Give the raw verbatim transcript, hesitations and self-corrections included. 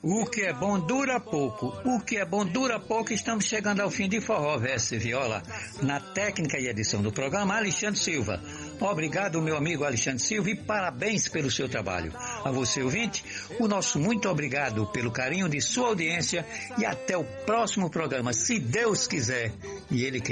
O que é bom dura pouco, o que é bom dura pouco. Estamos chegando ao fim de Forró, Verso e Viola. Na técnica e edição do programa, Alexandre Silva. Obrigado, meu amigo Alexandre Silva, e parabéns pelo seu trabalho. A você, ouvinte, o nosso muito obrigado pelo carinho de sua audiência e até o próximo programa, se Deus quiser e Ele quer.